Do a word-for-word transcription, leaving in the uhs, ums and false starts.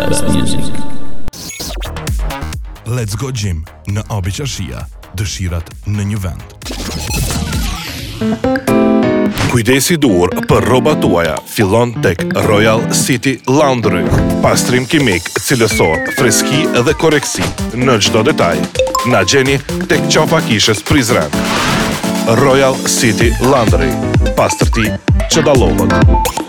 Best Music. Let's Go Gym në Abi Qashia, dëshirat në një vend. Kujdesi dur për rrobat tuaja fillon tek Royal City Laundry. Pastrim kimik, cilësor, freski dhe koreksi në çdo detaj. Na gjeni tek qafa kishës Prizren. Royal City Laundry. Pastërti që dallohet.